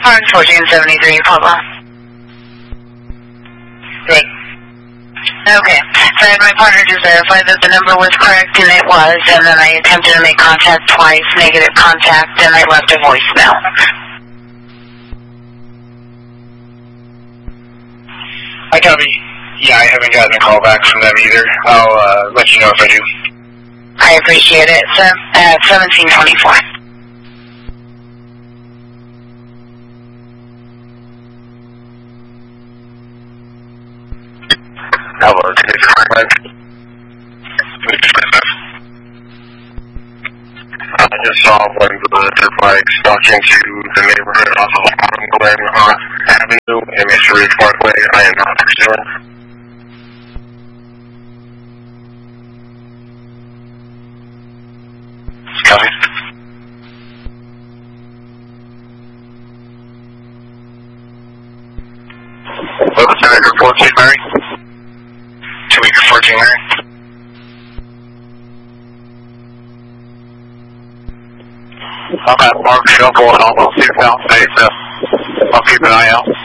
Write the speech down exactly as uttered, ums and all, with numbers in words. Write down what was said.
Park, fourteen seventy-three, Pablo. Great. Okay. So I had my partner just verify that the number was correct, and it was, and then I attempted to make contact twice, negative contact, and I left a voicemail. Hi, Copy. Yeah, I haven't gotten a call back from them either. I'll uh, let you know if I do. I appreciate it. So, uh, seventeen twenty-four. Hello, can you clarify? I just saw one of the dirt bikes stuck into the neighborhood off of Autumn Glen uh, Avenue and Mister Ridge Parkway. I am not pursuing. It's coming. What was Senator fourteen, Mary? Two weeks fourteen, Mary. I'm at Mark Shuffle and almost two thousand eight, so I'll keep an eye out.